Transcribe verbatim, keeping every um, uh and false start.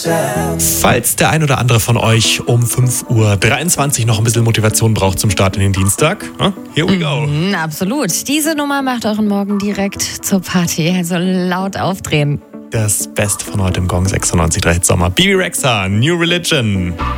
Falls der ein oder andere von euch um fünf Uhr dreiundzwanzig noch ein bisschen Motivation braucht zum Start in den Dienstag, here we go. Mhm, absolut. Diese Nummer macht euren Morgen direkt zur Party. Also laut aufdrehen. Das Beste von heute im Gong sechsundneunzig Komma drei Hit Sommer. Bibi Rexha, New Religion.